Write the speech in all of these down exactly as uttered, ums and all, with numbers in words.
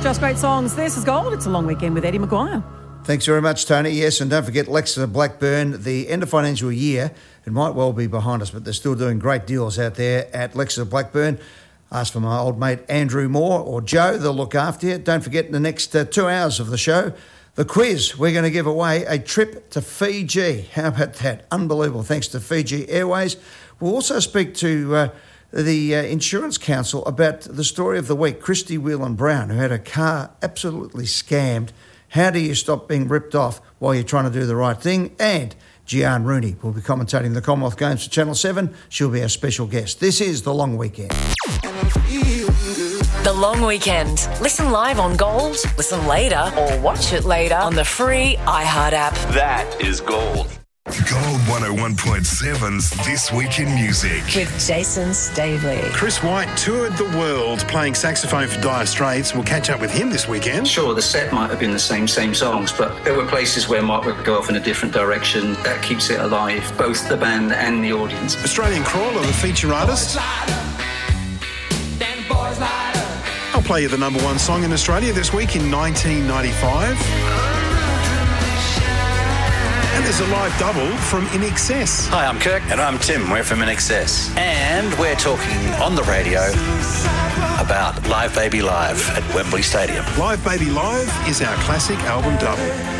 Just great songs. This is Gold. It's a long weekend with Eddie Maguire. Thanks very much, Tony. Yes, and don't forget Lexus Blackburn. The end of financial year, it might well be behind us, but they're still doing great deals out there at Lexus Blackburn. Ask for my old mate Andrew Moore or Joe. They'll look after you. Don't forget in the next uh, two hours of the show, the quiz. We're going to give away a trip to Fiji. How about that? Unbelievable. Thanks to Fiji Airways. We'll also speak to uh, the uh, Insurance Council about the story of the week, Christy Whelan Brown, who had her car absolutely scammed. How do you stop being ripped off while you're trying to do the right thing? And Gian Rooney will be commentating the Commonwealth Games for Channel seven. She'll be our special guest. This is The Long Weekend. The Long Weekend. Listen live on Gold, listen later, or watch it later on the free iHeart app. That is Gold. Gold one oh one point seven's This Week in Music. With Jason Stavely. Chris White toured the world playing saxophone for Dire Straits. We'll catch up with him this weekend. Sure, the set might have been the same, same songs, but there were places where Mark would go off in a different direction. That keeps it alive, both the band and the audience. Australian Crawler, the feature artist. I'll play you the number one song in Australia this week in nineteen ninety-five. And there's a live double from In Excess. Hi, I'm Kirk. And I'm Tim. We're from In Excess. And we're talking on the radio about Live Baby Live at Wembley Stadium. Live Baby Live is our classic album double.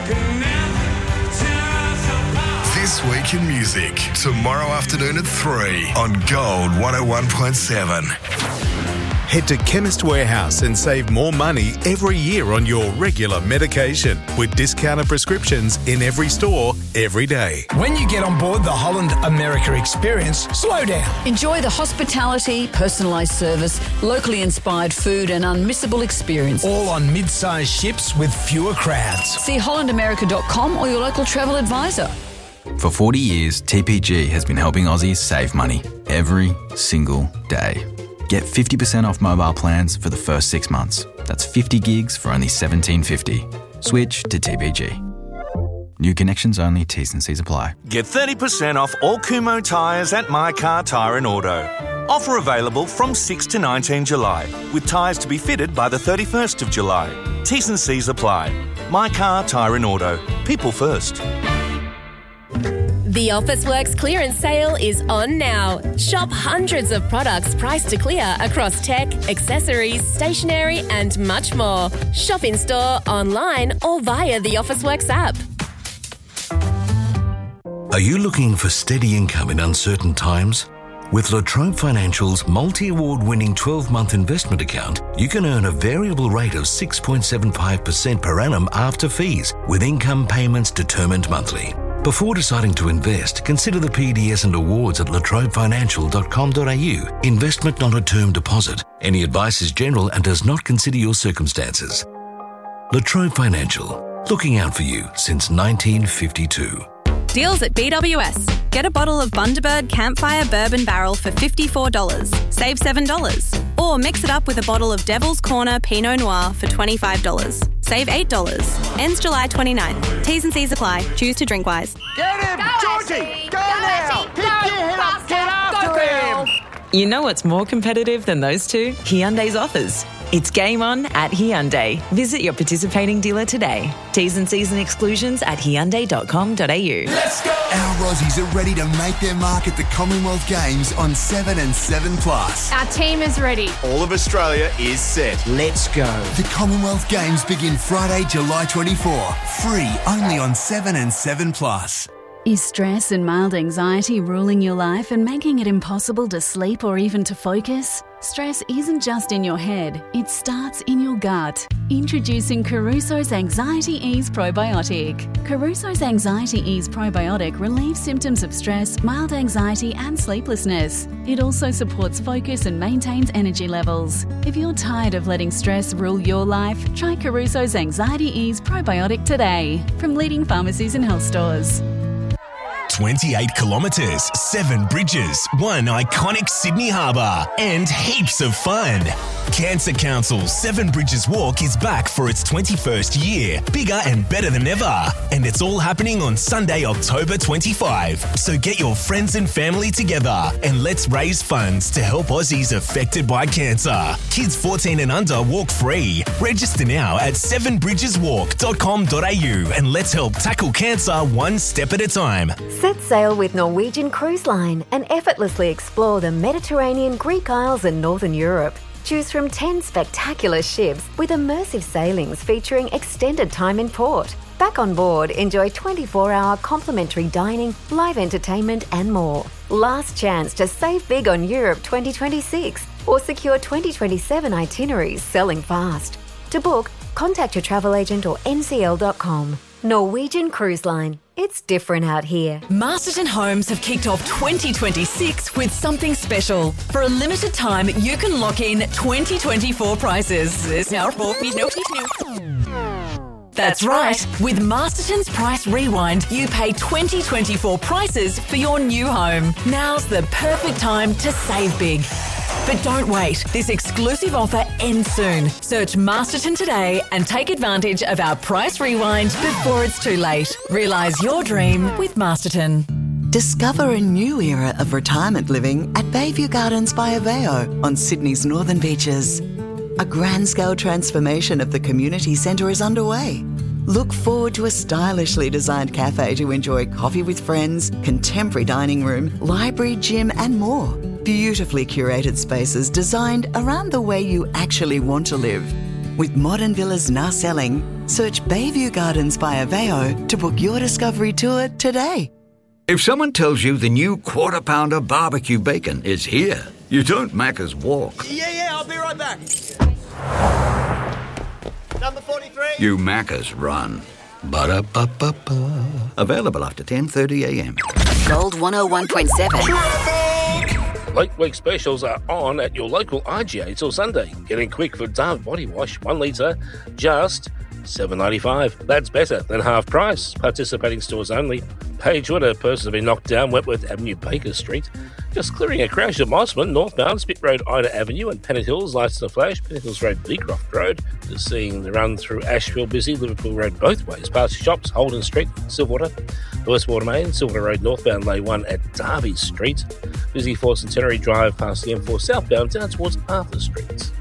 This Week in Music, tomorrow afternoon at three on Gold one oh one point seven. Head to Chemist Warehouse and save more money every year on your regular medication with discounted prescriptions in every store, every day. When you get on board the Holland America experience, slow down. Enjoy the hospitality, personalised service, locally inspired food and unmissable experience. All on mid-sized ships with fewer crowds. See holland america dot com or your local travel advisor. For forty years, T P G has been helping Aussies save money every single day. Get fifty percent off mobile plans for the first six months. That's fifty gigs for only seventeen fifty. Switch to T P G. New connections only, T's and C's apply. Get thirty percent off all Kumho tyres at My Car Tyre and Auto. Offer available from six to nineteen July, with tyres to be fitted by the thirty-first of July. T's and C's apply. My Car Tyre and Auto. People first. The Officeworks clearance sale is on now. Shop hundreds of products priced to clear across tech, accessories, stationery and much more. Shop in store, online or via the Officeworks app. Are you looking for steady income in uncertain times? With La Trobe Financial's multi-award winning twelve-month investment account, you can earn a variable rate of six point seven five percent per annum after fees, with income payments determined monthly. Before deciding to invest, consider the P D S and awards at la trobe financial dot com dot a u. Investment not a term deposit. Any advice is general and does not consider your circumstances. La Trobe Financial, looking out for you since nineteen fifty-two. Deals at B W S. Get a bottle of Bundaberg Campfire Bourbon Barrel for fifty-four dollars. Save seven dollars. Or mix it up with a bottle of Devil's Corner Pinot Noir for twenty-five dollars. Save eight dollars. Ends July twenty-ninth. T's and C's apply. Choose to drink wise. Get him! Georgie! Go, go now! Keep your head up! Get after him! You know what's more competitive than those two? Hyundai's offers. It's game on at Hyundai. Visit your participating dealer today. T's and C's and exclusions at hyundai dot com dot a u. Let's go! Our Aussies are ready to make their mark at the Commonwealth Games on seven and seven plus. Our team is ready. All of Australia is set. Let's go. The Commonwealth Games begin Friday, July twenty-fourth. Free only on seven and seven plus. Is stress and mild anxiety ruling your life and making it impossible to sleep or even to focus? Stress isn't just in your head, it starts in your gut. Introducing Caruso's Anxiety Ease Probiotic. Caruso's Anxiety Ease Probiotic relieves symptoms of stress, mild anxiety and sleeplessness. It also supports focus and maintains energy levels. If you're tired of letting stress rule your life, try Caruso's Anxiety Ease Probiotic today from leading pharmacies and health stores. twenty-eight kilometres, seven bridges, one iconic Sydney harbour, and heaps of fun. Cancer Council's Seven Bridges Walk is back for its twenty-first year, bigger and better than ever. And it's all happening on Sunday, October twenty-fifth. So get your friends and family together and let's raise funds to help Aussies affected by cancer. Kids fourteen and under walk free. Register now at seven bridges walk dot com dot a u and let's help tackle cancer one step at a time. Set sail with Norwegian Cruise Line and effortlessly explore the Mediterranean, Greek Isles and Northern Europe. Choose from ten spectacular ships with immersive sailings featuring extended time in port. Back on board, enjoy twenty-four hour complimentary dining, live entertainment and more. Last chance to save big on Europe twenty twenty-six or secure twenty twenty-seven itineraries selling fast. To book, contact your travel agent or n c l dot com. Norwegian Cruise Line. It's different out here. Masterton Homes have kicked off twenty twenty-six with something special. For a limited time, you can lock in twenty twenty-four prices. That's right. With Masterton's Price Rewind, you pay twenty twenty-four prices for your new home. Now's the perfect time to save big. But don't wait. This exclusive offer ends soon. Search Masterton today and take advantage of our Price Rewind before it's too late. Realise your dream with Masterton. Discover a new era of retirement living at Bayview Gardens by Aveo on Sydney's northern beaches. A grand-scale transformation of the community centre is underway. Look forward to a stylishly designed cafe to enjoy coffee with friends, contemporary dining room, library, gym and more. Beautifully curated spaces designed around the way you actually want to live. With modern villas now selling, search Bayview Gardens by Aveo to book your discovery tour today. If someone tells you the new Quarter Pounder barbecue bacon is here, you don't Macca's walk. Yeah, yeah, I'll be right back. Number forty-three. You Macca's run. Ba-da-ba-ba-ba. Available after ten thirty a m. Gold one oh one point seven. Late week specials are on at your local I G A till Sunday. Getting quick for Dove body wash, one litre, just seven dollars ninety-five. That's better than half price. Participating stores only. Page winner, person has been knocked down, Wentworth Avenue, Baker Street. Just clearing a crash at Mossman, northbound, Spit Road, Ida Avenue, and Pennant Hills, lights to flash, Pennant Hills Road, Beecroft Road. Just seeing the run through Asheville, busy, Liverpool Road both ways, past shops, Holden Street, Silverwater, Westwater Main, Silverwater Road, northbound, Lay one at Derby Street. Busy for Centenary Drive, past the M four southbound, down towards Arthur Street.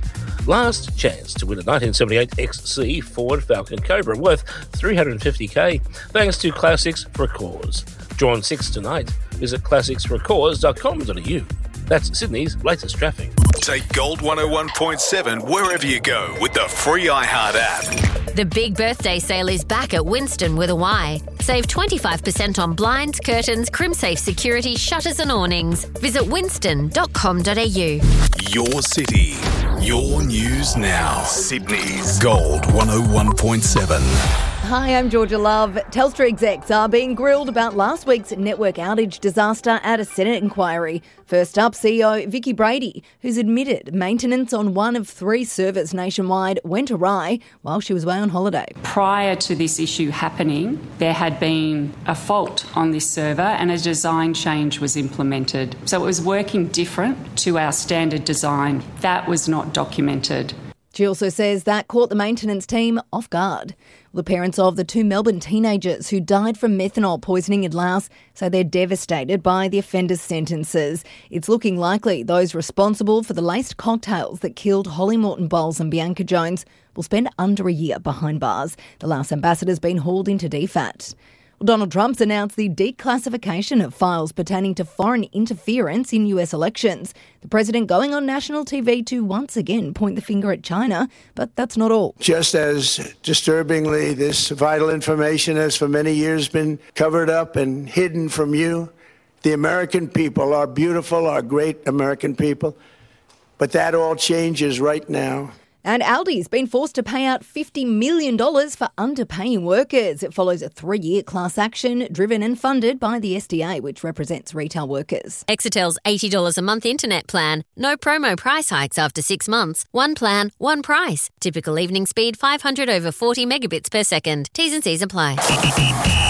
Last chance to win a nineteen seventy-eight X C Ford Falcon Cobra worth three hundred fifty thousand dollars thanks to Classics for a Cause. Drawn six tonight. Visit classics for a cause dot com dot a u. That's Sydney's latest traffic. Take Gold one oh one point seven wherever you go with the free iHeart app. The big birthday sale is back at Winston with a Y. Save twenty-five percent on blinds, curtains, CrimSafe security, shutters and awnings. Visit winston dot com dot a u. Your city, your news now. Sydney's Gold one oh one point seven. Hi, I'm Georgia Love. Telstra execs are being grilled about last week's network outage disaster at a Senate inquiry. First up, C E O Vicky Brady, who's admitted maintenance on one of three servers nationwide went awry while she was away on holiday. Prior to this issue happening, there had been a fault on this server and a design change was implemented. So it was working different to our standard design. That was not documented. She also says that caught the maintenance team off guard. The parents of the two Melbourne teenagers who died from methanol poisoning in Laos say they're devastated by the offenders' sentences. It's looking likely those responsible for the laced cocktails that killed Holly Morton Bowles and Bianca Jones will spend under a year behind bars. The Laos ambassador's been hauled into D FAT. Donald Trump's announced the declassification of files pertaining to foreign interference in U S elections. The president going on national T V to once again point the finger at China, but that's not all. Just as disturbingly, this vital information has for many years been covered up and hidden from you. The American people are beautiful, are great American people, but that all changes right now. And Aldi's been forced to pay out fifty million dollars for underpaying workers. It follows a three-year class action driven and funded by the S D A, which represents retail workers. Exetel's eighty dollars a month internet plan. No promo price hikes after six months. One plan, one price. Typical evening speed five hundred over forty megabits per second. T's and C's apply.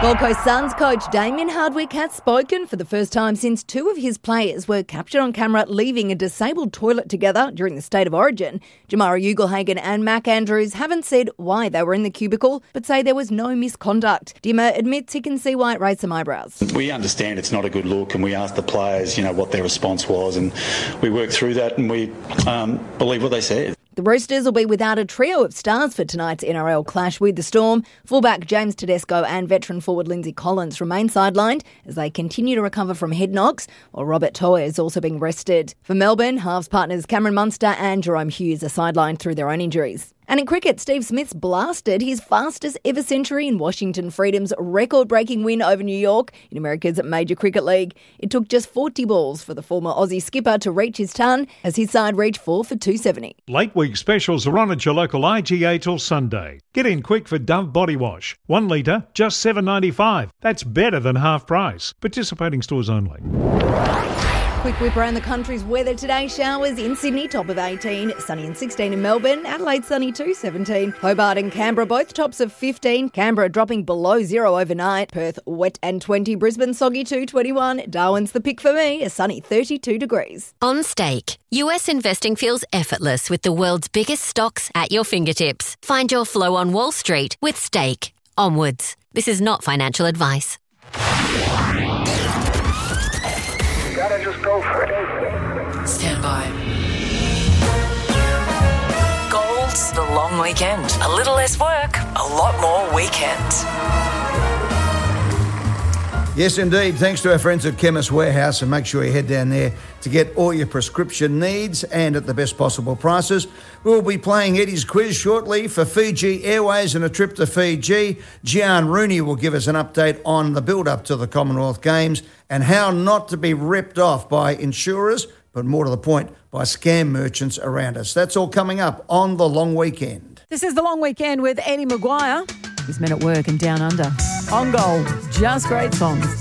Gold Coast Suns coach Damien Hardwick has spoken for the first time since two of his players were captured on camera leaving a disabled toilet together during the State of Origin. Jamara Ugelhagen and Mac Andrews haven't said why they were in the cubicle, but say there was no misconduct. Dimmer admits he can see why it raised some eyebrows. We understand it's not a good look, and we asked the players, you know, what their response was, and we worked through that, and we um, believe what they said. The Roosters will be without a trio of stars for tonight's N R L clash with the Storm. Fullback James Tedesco and veteran forward Lindsay Collins remain sidelined as they continue to recover from head knocks, while Robert Toy is also being rested. For Melbourne, halves partners Cameron Munster and Jerome Hughes are sidelined through their own injuries. And in cricket, Steve Smith's blasted his fastest ever century in Washington Freedom's record-breaking win over New York in America's major cricket league. It took just forty balls for the former Aussie skipper to reach his ton as his side reached four for two seventy. Late week specials are on at your local I G A till Sunday. Get in quick for Dove Body Wash. One litre, just seven dollars ninety-five. That's better than half price. Participating stores only. Quick whip around the country's weather today. Showers in Sydney, top of eighteen. Sunny and sixteen in Melbourne. Adelaide, sunny too, seventeen. Hobart and Canberra, both tops of fifteen. Canberra dropping below zero overnight. Perth, wet and twenty. Brisbane, soggy too, twenty-one. Darwin's the pick for me, a sunny thirty-two degrees. On Stake, U S investing feels effortless with the world's biggest stocks at your fingertips. Find your flow on Wall Street with Stake. Onwards. This is not financial advice. Gotta just go for it. Stand by. Gold's the long weekend. A little less work, a lot more weekend. Yes, indeed. Thanks to our friends at Chemist Warehouse, and make sure you head down there to get all your prescription needs and at the best possible prices. We'll be playing Eddie's quiz shortly for Fiji Airways and a trip to Fiji. Gian Rooney will give us an update on the build-up to the Commonwealth Games and how not to be ripped off by insurers, but more to the point, by scam merchants around us. That's all coming up on the long weekend. This is the long weekend with Eddie Maguire. His Men at Work and Down Under. On Gold, just great songs.